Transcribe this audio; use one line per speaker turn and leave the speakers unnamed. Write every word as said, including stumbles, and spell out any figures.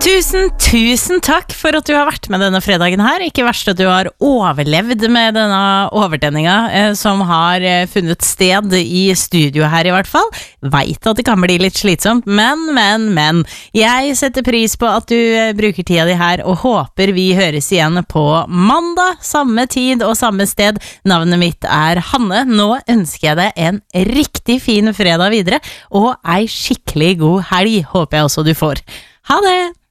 Tusen, tusen takk for at du har vært med denne fredagen her. Ikke verst at du har overlevd med denne overtenninga eh, som har eh, funnet sted i studio her i hvert fall. Vet at det kan bli litt slitsomt, men, men, men. Jeg setter pris på at du eh, bruker tida di her, og håper vi høres igjen på mandag, samme tid og samme sted. Navnet mitt er Hanne. Nå ønsker jeg deg en riktig fin fredag videre, og ei skikkelig god helg håper jeg også du får. Ha det!